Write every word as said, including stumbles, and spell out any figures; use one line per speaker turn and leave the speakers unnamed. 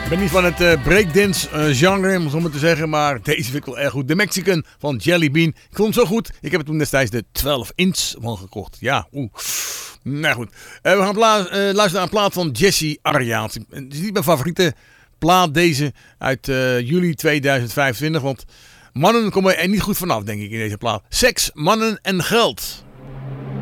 Ik ben niet van het uh, breakdance uh, genre, om zo maar te zeggen, maar deze vind ik wel erg goed. The Mexican van Jelly Bean. Ik vond hem zo goed. Ik heb er toen destijds de twaalf inch van gekocht. Ja, oeh. Nou goed. Uh, we gaan pla- uh, luisteren naar een plaat van Jesse Ariaans. Het is niet mijn favoriete plaat deze uit uh, juli tweeduizend vijfentwintig, want mannen komen er niet goed vanaf, denk ik, in deze plaat. Seks, mannen en geld.